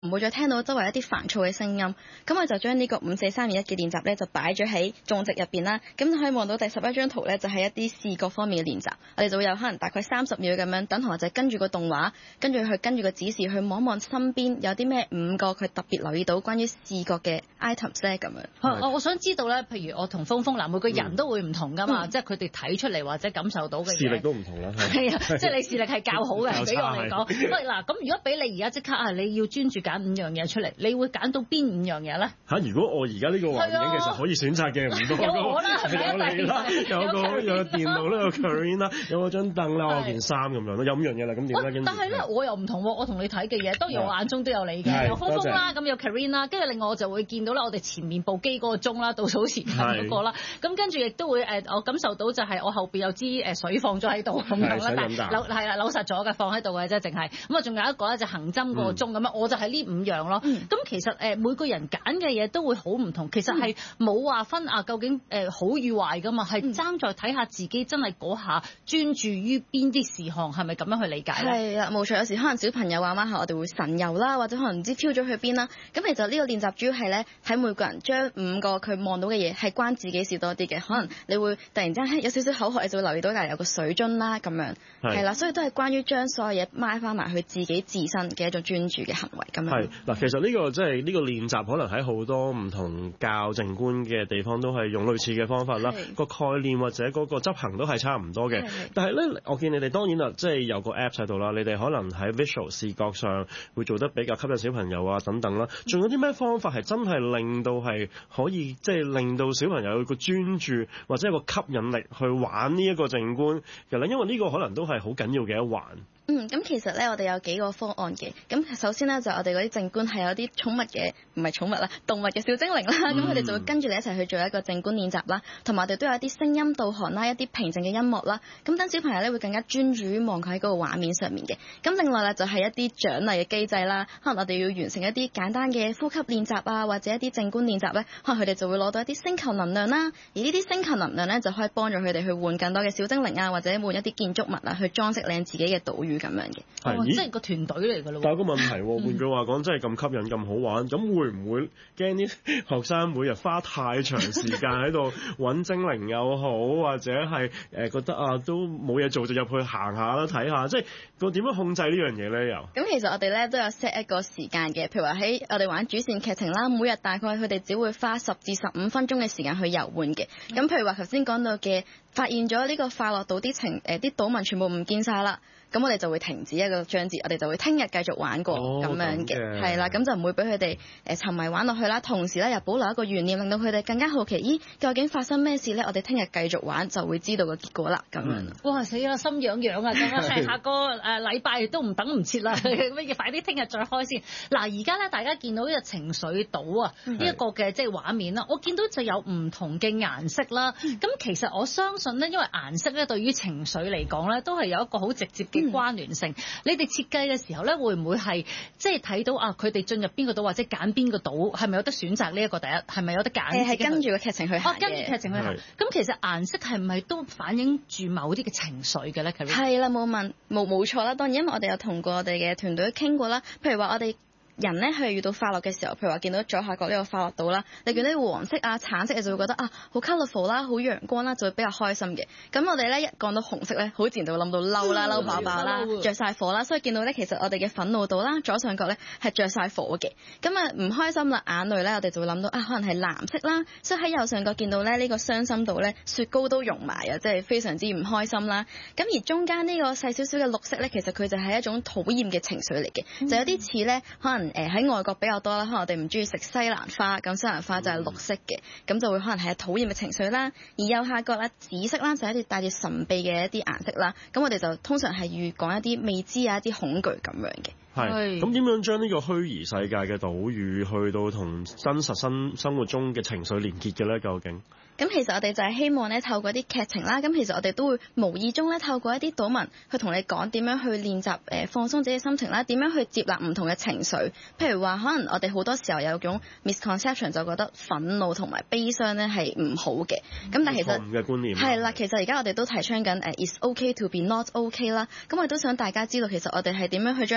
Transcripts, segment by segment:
唔會再聽到周圍一啲煩躁嘅聲音。咁我就將呢個5、4、3、2、1嘅練習咧就擺咗喺種植入邊啦。咁就可以望到第11張圖咧，就係一啲視覺方面嘅練習。我哋就會有可能大概30秒咁樣，等同學就跟住個動畫，跟住個指示去望望身邊有啲咩5個佢特別留意到關於視覺嘅 items 咧咁樣。 我想知道咧，譬如我同峰峰嗱，每個人都會唔同噶嘛，即係佢哋睇出嚟或者感受到嘅嘢視力都唔同啦。 係啊，即係你視力係較好嘅，俾我嚟講。喂嗱，咁如果俾你而家即刻你要專注揀5樣嘢出嚟，你會揀到邊5樣嘢咧？ 如果我而家呢個環境其實可以選擇嘅唔多， 有我啦，係咪？ 有你啦，有個電腦啦，有 Karine 啦，有嗰張凳啦，我件衫咁樣咯，有5樣嘢啦，咁點咧？ 但係咧，我又唔同喎，我同你睇嘅嘢，當然我眼中都有你嘅，有峰峰啦，咁有 Karine 啦，跟住另外我就會見到啦，我哋前面部機嗰個鐘啦，倒數時間嗰個啦，咁跟住亦都會我感受到就係我後邊有支水放咗喺度咁樣啦，但係扭實咗嘅放喺度嘅啫，淨係咁啊，仲有一個咧就行針個鐘咁樣，我就係呢5樣咯。咁其實每個人揀嘅嘢都會好唔同，其實係冇話分究竟好與壞噶嘛，係爭在睇下自己真係嗰下專注於邊啲事項，係咪咁樣去理解咧？ 係啊，冇錯。有時可能小朋友玩玩下，我哋會神遊啦，或者可能唔知飄咗去邊啦。咁其實呢個練習主要係咧睇每個人將5個佢望到嘅嘢係關自己事多啲嘅。可能你會突然之間有少少口渴，你就會留意到隔離有個水樽啦咁樣，係啦，所以都係關於將所有嘢拉翻埋去自己自身嘅一種專注嘅行為咁樣。 係嗱，其實呢個即係呢個練習，可能喺好多唔同教靜觀嘅地方都係用類似嘅方法啦。個概念或者嗰個執行都係差唔多嘅。但係咧，我見你哋當然啦，即係有個 Apps 喺度啦，你哋可能喺 visual 視覺上會做得比較吸引小朋友啊等等啦。仲有啲咩方法係真係令到係可以即係令到小朋友有個專注或者有個吸引力去玩呢一個靜觀嘅咧？因為呢個可能都係好緊要嘅一環。 咁其實咧，我哋有幾個方案嘅。咁首先咧，就我哋嗰啲靜觀係有啲寵物嘅，唔係寵物啦，動物嘅小精靈啦。咁佢哋就會跟住你一齊去做一個靜觀練習啦。同埋我哋都有一啲聲音導航啦，一啲平靜嘅音樂啦。咁等小朋友咧會更加專注於望佢喺嗰個畫面上面嘅。咁另外咧就係一啲獎勵嘅機制啦。可能我哋要完成一啲簡單嘅呼吸練習啊，或者一啲靜觀練習咧，可能佢哋就會攞到一啲星球能量啦。而呢啲星球能量咧就可以幫助佢哋去換更多嘅小精靈啊，或者換一啲建築物啊，去裝飾靚自己嘅島嶼咁樣嘅。 即係個團隊嚟㗎咯。 但係個問題喎，換句話講，真係咁吸引、咁好玩，咁會唔會驚啲學生每日花太長時間喺度揾精靈又好，或者係覺得都冇嘢做就入去行下啦、睇下，即係個點樣控制呢樣嘢咧？又咁其實我哋咧都有 set 一個時間嘅，譬如話喺我哋玩主線劇情啦，每日大概佢哋只會花10至15分鐘嘅時間去遊玩嘅。咁譬如話頭先講到嘅，發現咗呢個快樂島啲島民全部唔見晒啦。咁我哋就會停止一個章節，我哋就會聽日繼續玩過咁樣嘅，係啦，咁就唔會俾佢哋沉迷玩落去啦。同時咧又保留一個懸念，令到佢哋更加好奇，究竟發生咩事咧？我哋聽日繼續玩就會知道個結果啦，咁樣。 哇死啦，心癢癢啊！咁啊，下個禮拜都唔等唔切啦，乜嘢快啲聽日再開先。嗱，而家咧大家見到呢個情緒島啊，呢一個嘅即係畫面啦，我見到就有唔同嘅顏色啦。咁其實我相信咧，因為顏色咧對於情緒嚟講咧，都係有一個好直接嘅關聯性。你哋設計嘅時候咧，會唔會係即係睇到佢哋進入邊個島或者揀邊個島，係咪有得選擇呢一個？第一係咪有得揀？ 係跟住個劇情去行嘅。 跟住劇情去行。咁其實顏色係咪都反映住某啲嘅情緒嘅咧？ 係啦，冇錯啦。當然，因為我哋有同過我哋嘅團隊傾過啦。譬如話我哋人咧去遇到快樂嘅時候，譬如話見到左下角呢個快樂島啦，你見到黃色啊、橙色，你就會覺得好 colourful 啦、好陽光啦，就會比較開心嘅。咁我哋咧一講到紅色咧，好自然就會諗到嬲啦、嬲爆爆啦、着晒火啦。所以見到咧，其實我哋嘅憤怒島啦，左上角咧係着晒火嘅。咁唔開心啦、眼淚咧，我哋就會諗到可能係藍色啦。所以喺右上角見到咧呢個傷心島咧，雪糕都融埋啊，即係非常之唔開心啦。咁而中間呢個細少少嘅綠色咧，其實佢就係一種討厭嘅情緒嚟嘅，就有啲似咧可能喺外國比較多啦，可能我哋唔中意食西蘭花，咁西蘭花就係綠色嘅，咁就會可能係討厭嘅情緒啦。而右下角咧紫色啦，就係一啲帶住神秘嘅一啲顏色啦。咁我哋就通常係預講一啲未知啊、一啲恐懼咁樣嘅。 係，咁點樣將呢個虛擬世界嘅島嶼去到同真實生活中嘅情緒連結嘅咧？究竟？ 咁其實我哋就係希望咧透過啲劇情啦，咁其實我哋都會無意中咧透過一啲島民去同你講點樣去練習放鬆自己嘅心情啦，點樣去接納唔同嘅情緒。譬如話可能我哋好多時候有種 misconception 就覺得憤怒同埋悲傷咧係唔好嘅，咁但係其實錯誤嘅觀念係啦，其實而家我哋都提倡緊It's okay to be not okay 啦。咁我哋都想大家知道其實我哋係點樣去將唔同嘅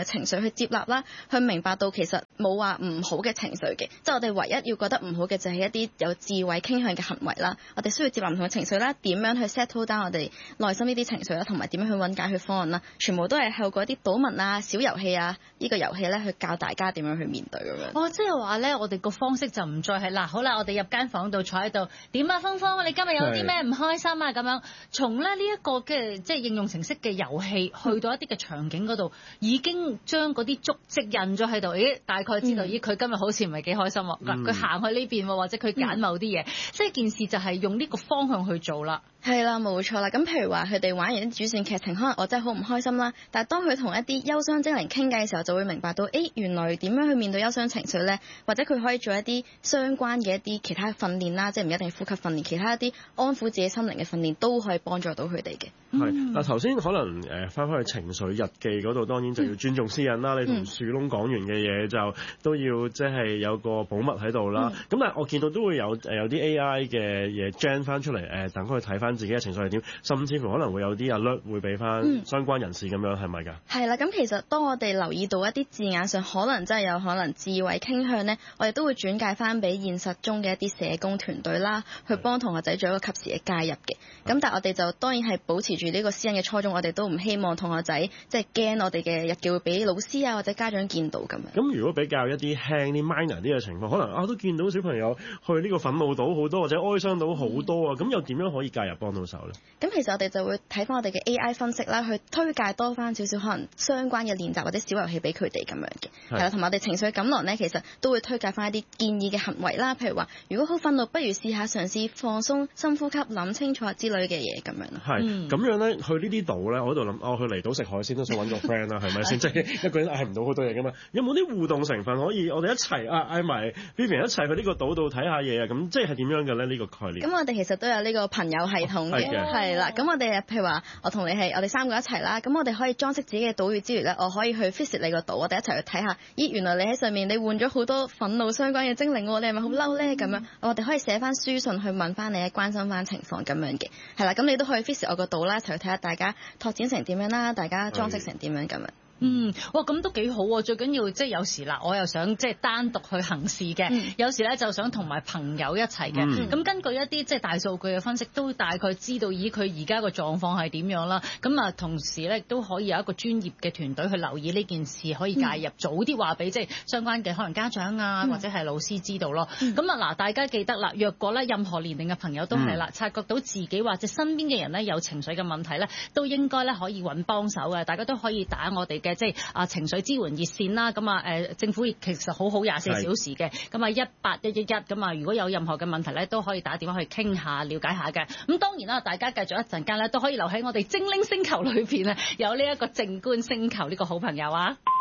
情緒去接納啦，去明白到其實冇話唔好嘅情緒嘅，即係我哋唯一要覺得唔好嘅就係一啲有自毀傾向嘅行為啦。我哋需要接納唔同嘅情緒啦，點樣去 settle down 我哋內心呢啲情緒啦，同埋點樣去揾解決方案啦，全部都係透過一啲賭文啊、小遊戲啊呢個遊戲咧去教大家點樣去面對咁樣。 即係話咧，我哋個方式就唔再係嗱，好啦，我哋入間房度坐喺度，點啊，芳芳，你今日有啲咩唔開心啊？咁樣從咧呢一個嘅即係應用程式嘅遊戲去到一啲嘅場景嗰度，已經將嗰啲足跡印咗喺度，咦，大概知道咦佢今日好似唔係幾開心喎，佢行去呢邊喎，或者佢揀某啲嘢，即係件事就係用呢個方向去做啦。 係啦，冇錯啦。咁譬如話佢哋玩完啲主線劇情，可能我真係好唔開心啦。但係當佢同一啲憂傷精靈傾偈嘅時候，就會明白到，原來點樣去面對憂傷情緒呢？或者佢可以做一啲相關嘅一啲其他訓練啦，即係唔一定係呼吸訓練，其他一啲安撫自己心靈嘅訓練都可以幫助到佢哋嘅。 係嗱，頭先可能翻返去情緒日記嗰度，當然就要尊重私隱啦。你同樹窿講完嘅嘢就都要即係有個保密喺度啦。咁但係我見到都會有啲 AI 嘅嘢 gen 翻出嚟，等佢睇翻自己嘅情緒係點，甚至乎可能會有啲 alert 會俾翻相關人士咁樣，係咪㗎？係啦，咁其實當我哋留意到一啲字眼上可能真係有可能自毀傾向呢，我哋都會轉介翻俾現實中嘅一啲社工團隊啦，去幫同學仔做一個及時嘅介入嘅。咁但係我哋就當然係保持住呢個私隱嘅初衷，我哋都唔希望同學仔即係驚我哋嘅日記會俾老師啊或者家長見到咁樣。咁如果比較一啲輕啲 minor 啲嘅情況，可能都見到小朋友去呢個憤怒到好多或者哀傷到好多啊，咁又點樣可以介入幫到手咧？ 咁其實我哋就會睇翻我哋嘅 AI 分析啦，去推介多翻少少可能相關嘅練習或者小遊戲俾佢哋咁樣嘅。係啦，同埋我哋情緒錦囊咧，其實都會推介翻一啲建議嘅行為啦，譬如話如果好憤怒，不如試下嘗試放鬆、深呼吸、諗清楚之類嘅嘢咁樣。 係咁樣咧，去呢啲島咧，我喺度諗，去離島食海鮮都想揾個 friend 啦，係咪先？即係一個人嗌唔到好多嘢噶嘛。有冇啲互動成分可以我哋一齊嗌埋 Vivian 一齊去呢個島度睇下嘢啊？咁即係點樣嘅咧？呢個概念？咁我哋其實都有呢個朋友系統嘅，係啦。咁我哋譬如話，我同你係我哋3個一齊啦。咁我哋可以裝飾自己嘅島嶼之餘咧，我可以去 visit 你個島，我哋一齊去睇下。咦，原來你喺上面你換咗好多憤怒相關嘅精靈喎，你係咪好嬲咧？咁樣我哋可以寫翻書信去問翻你，關心翻情況咁樣嘅。係啦，咁你都可以 visit 我個島啦，一齊去睇下大家拓展成點樣啦，大家裝飾成點樣咁樣。 哇，咁都幾好喎！最緊要即係有時啦，我又想即係單獨去行事嘅，有時咧就想同埋朋友一齊嘅。咁根據一啲即係大數據嘅分析，都大概知道以佢而家個狀況係點樣啦。咁啊，同時咧都可以有一個專業嘅團隊去留意呢件事，可以介入，早啲話俾即係相關嘅可能家長啊，或者係老師知道咯。咁啊嗱，大家記得啦，若果咧任何年齡嘅朋友都係啦，察覺到自己或者身邊嘅人咧有情緒嘅問題咧，都應該咧可以揾幫手嘅。大家都可以打我哋嘅即係情緒支援熱線啦，咁政府其實好24小時嘅，咁18111，咁如果有任何嘅問題咧，都可以打電話去傾下、了解下嘅。咁當然啦，大家繼續一陣間咧，都可以留喺我哋精靈星球裏邊啊，有呢一個靜觀星球呢個好朋友啊。